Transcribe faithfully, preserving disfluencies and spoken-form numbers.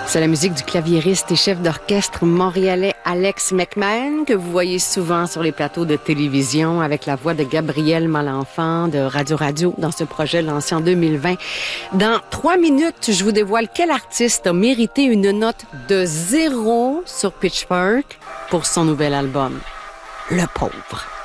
C'est la musique du claviériste et chef d'orchestre montréalais Alex McMahon que vous voyez souvent sur les plateaux de télévision avec la voix de Gabriel Malenfant de Radio Radio dans ce projet lancé en deux mille vingt. Dans trois minutes, je vous dévoile quel artiste a mérité une note de zéro sur Pitchfork pour son nouvel album, Le Pauvre.